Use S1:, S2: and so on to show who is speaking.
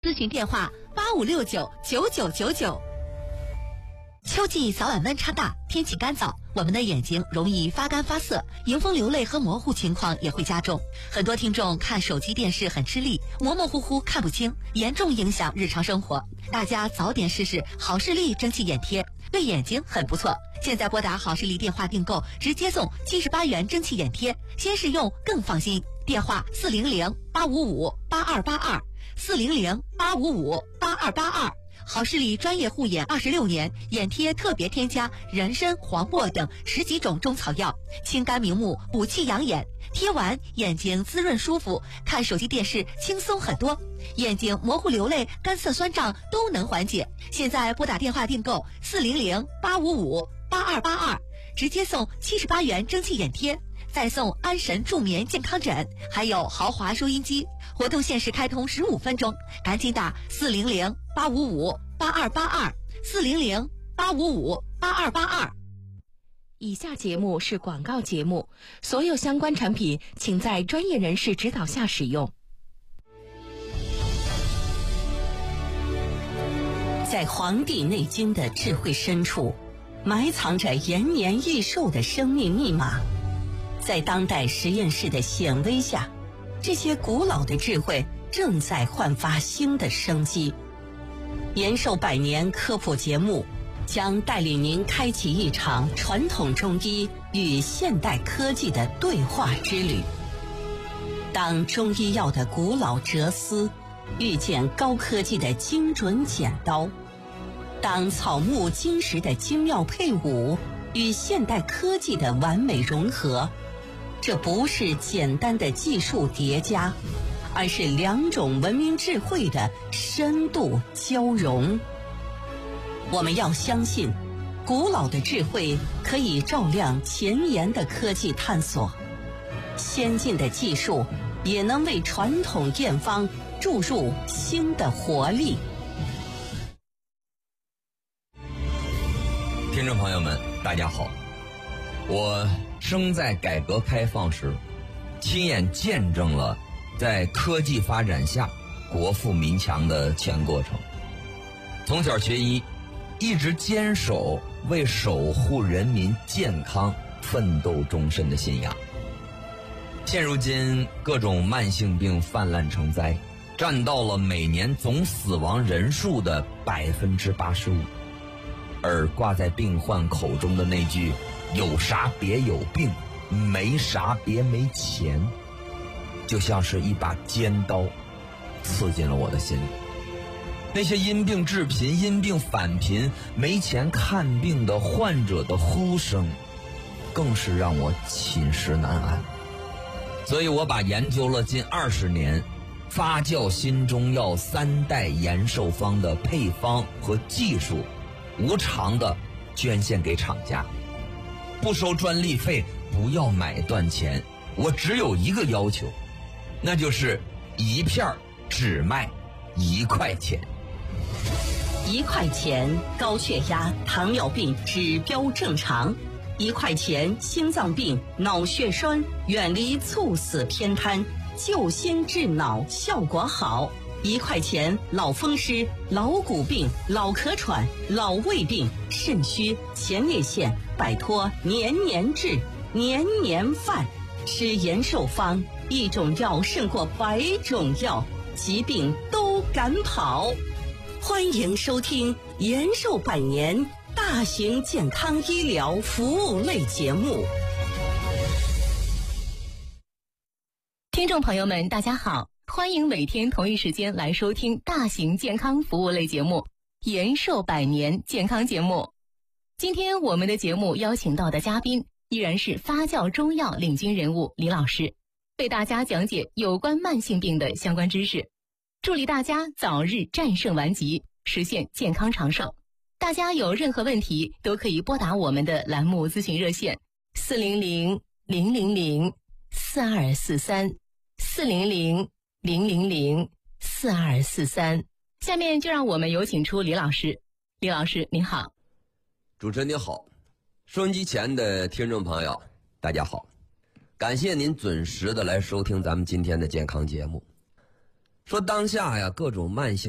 S1: 咨询电话85699999。秋季早晚温差大，天气干燥，我们的眼睛容易发干发涩，迎风流泪和模糊情况也会加重。很多听众看手机电视很吃力，模模糊糊看不清，严重影响日常生活。大家早点试试好视力蒸汽眼贴，对眼睛很不错。现在拨打好视力电话订购，直接送78元蒸汽眼贴，先试用更放心。电话400-855-8282，400-855-8282。好视力专业护眼26年，眼贴特别添加人参、黄柏等10几种中草药，清肝明目，补气养眼，贴完眼睛滋润舒服，看手机电视轻松很多，眼睛模糊流泪、干涩酸胀都能缓解。现在拨打电话订购400-855-8282，直接送78元蒸汽眼贴，再送安神助眠健康枕，还有豪华收音机。活动限时开通15分钟，赶紧打400-855-8282，400-855-8282。
S2: 以下节目是广告节目，所有相关产品请在专业人士指导下使用。
S3: 在《黄帝内经》的智慧深处，埋藏着延年益寿的生命密码。在当代实验室的显微下，这些古老的智慧正在焕发新的生机。延寿百年科普节目将带领您开启一场传统中医与现代科技的对话之旅。当中医药的古老哲思遇见高科技的精准剪刀，当草木金石的精妙配伍与现代科技的完美融合，这不是简单的技术叠加，而是两种文明智慧的深度交融。我们要相信，古老的智慧可以照亮前沿的科技探索，先进的技术也能为传统验方注入新的活力。
S4: 听众朋友们，大家好，我生在改革开放时，亲眼见证了在科技发展下国富民强的全过程。从小学医，一直坚守为守护人民健康奋斗终身的信仰。现如今各种慢性病泛滥成灾，占到了每年总死亡人数的85%，而挂在病患口中的那句有啥别有病，没啥别没钱，就像是一把尖刀刺进了我的心里。那些因病致贫、因病返贫、没钱看病的患者的呼声，更是让我寝食难安。所以我把研究了近20年发酵新中药3代延寿方的配方和技术，无偿的捐献给厂家，不收专利费，不要买断钱。我只有一个要求，那就是一片只卖1块钱。
S3: 1块钱高血压、糖尿病指标正常，1块钱心脏病、脑血栓远离猝死偏瘫，救心治脑效果好。1块钱老风湿、老骨病、老咳喘、老胃病、肾虚、前列腺，摆脱年年治、年年犯。吃延寿方，一种药胜过100种药，疾病都赶跑。欢迎收听延寿百年大型健康医疗服务类节目。
S2: 听众朋友们，大家好，欢迎每天同一时间来收听大型健康服务类节目延寿百年健康节目。今天我们的节目邀请到的嘉宾依然是发酵中药领军人物李老师，为大家讲解有关慢性病的相关知识，助力大家早日战胜顽疾，实现健康长寿。大家有任何问题都可以拨打我们的栏目咨询热线400-000-4243，400-000-4243。下面就让我们有请出李老师。李老师您好。
S4: 主持人您好，收音机前的听众朋友大家好，感谢您准时的来收听咱们今天的健康节目。说当下呀，各种慢性